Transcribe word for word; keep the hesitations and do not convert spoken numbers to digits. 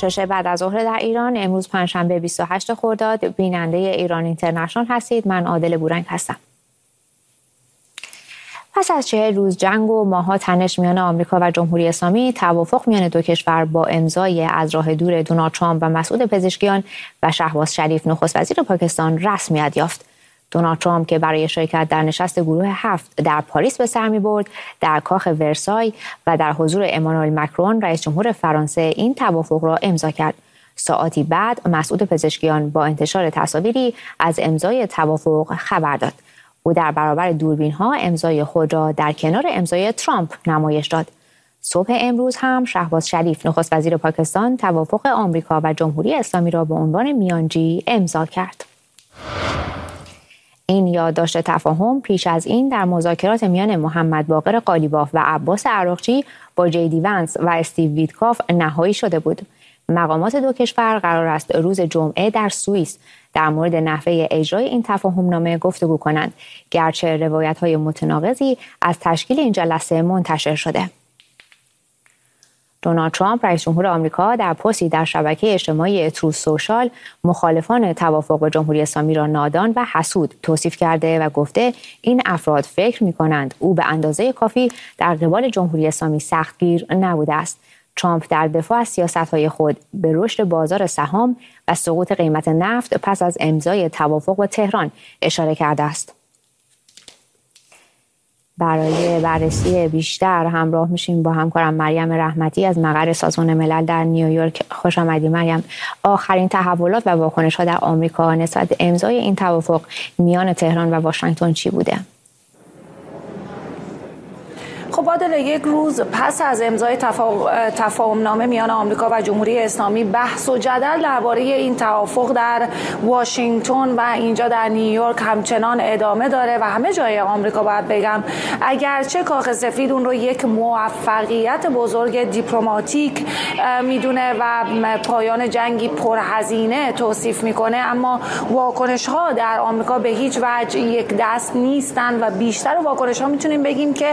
بخشش بعد از ظهر در ایران امروز پنجشنبه بیست و هشتم خرداد بیننده ایران اینترنشنال هستید. من عادل بورنگ هستم. پس از چهل روز جنگ و ماه‌ها تنش میان آمریکا و جمهوری اسلامی، توافق میان دو کشور با امضای از راه دور دونالد ترامپ و مسعود پزشکیان و شهباز شریف نخست وزیر پاکستان رسمیت یافت. دونالد ترامپ که برای شرکت در نشست گروه هفت در پاریس به سر می‌برد، در کاخ ورسای و در حضور امانوئل مکرون رئیس جمهور فرانسه این توافق را امضا کرد. ساعاتی بعد مسعود پزشکیان با انتشار تصاویری از امضای توافق خبر داد. او در برابر دوربین‌ها امضای خود را در کنار امضای ترامپ نمایش داد. صبح امروز هم شهباز شریف نخست وزیر پاکستان توافق آمریکا و جمهوری اسلامی را به عنوان میانجی امضا کرد. این یادداشت تفاهم پیش از این در مذاکرات میان محمد باقر قالیباف و عباس عراقچی با جیدی ونس و استیو ویتکاف نهایی شده بود. مقامات دو کشور قرار است روز جمعه در سوئیس در مورد نحوه اجرای این تفاهم نامه گفتگو کنند، گرچه روایت‌های متناقضی از تشکیل این جلسه منتشر شده. دونالد ترامپ رئیس جمهور آمریکا در پستی در شبکه اجتماعی تروث سوشال مخالفان توافق با جمهوری اسلامی را نادان و حسود توصیف کرده و گفته این افراد فکر می‌کنند او به اندازه کافی در قبال جمهوری اسلامی سختگیر نبوده است. ترامپ در دفاع از سیاست‌های خود به رشد بازار سهام و سقوط قیمت نفت پس از امضای توافق با تهران اشاره کرده است. برای بررسی بیشتر همراه میشیم با همکارم مریم رحمتی از مقر سازمان ملل در نیویورک. خوش آمدید مریم. آخرین تحولات و واکنش‌ها در آمریکا نسبت به امضای این توافق میان تهران و واشنگتن چی بوده؟ خب عادل، یک روز پس از امضای تفاهم نامه میان آمریکا و جمهوری اسلامی، بحث و جدل درباره این توافق در واشنگتن و اینجا در نیویورک همچنان ادامه داره و همه جای آمریکا باید بگم اگرچه کاخ سفید اون رو یک موفقیت بزرگ دیپلماتیک میدونه و پایان جنگی پرهزینه توصیف میکنه، اما واکنش ها در آمریکا به هیچ وجه یک دست نیستن و بیشتر واکنش ها میتونیم بگیم که